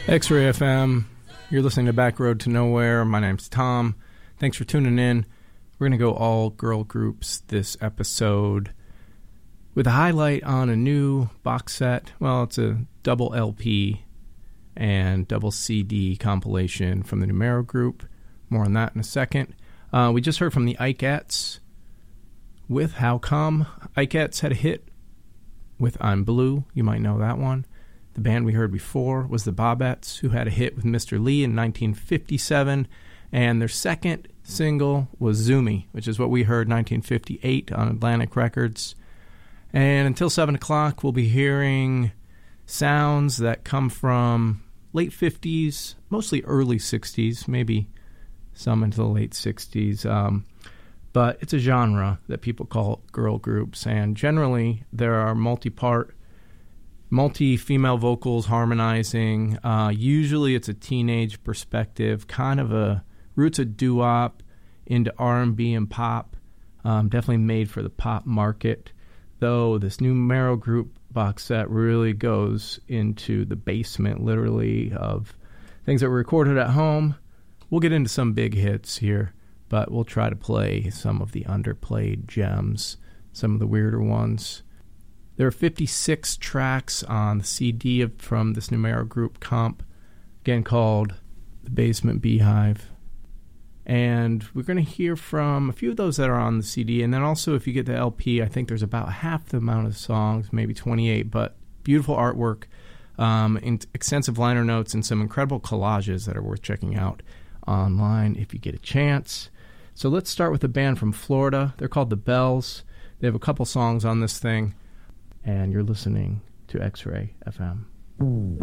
X-Ray FM, you're listening to Back Road to Nowhere. My name's Tom. Thanks for tuning in. We're going to go all girl groups this episode with a highlight on a new box set. Well, it's a double LP and double CD compilation from the Numero Group. More on that in a second. We just heard from the Ikettes with How Come. Ikettes had a hit with I'm Blue. You might know that one. The band we heard before was the Bobettes, who had a hit with Mr. Lee in 1957, and their second single was Zoomy, which is what we heard in 1958 on Atlantic Records. And until 7 o'clock, we'll be hearing sounds that come from late 50s, mostly early 60s, maybe some into the late 60s. But it's a genre that people call girl groups, and generally there are multi-female vocals harmonizing. Usually it's a teenage perspective, kind of a roots of doo-wop into R&B and pop. Definitely made for the pop market, though this new Numero Group box set really goes into the basement, literally, of things that were recorded at home. We'll get into some big hits here, but we'll try to play some of the underplayed gems, some of the weirder ones. There are 56 tracks on the CD from this Numero Group comp, again called The Basement Beehive. And we're going to hear from a few of those that are on the CD, and then also if you get the LP, I think there's about half the amount of songs, maybe 28, but beautiful artwork, extensive liner notes, and some incredible collages that are worth checking out online if you get a chance. So let's start with a band from Florida. They're called The Bells. They have a couple songs on this thing. And you're listening to X-Ray FM.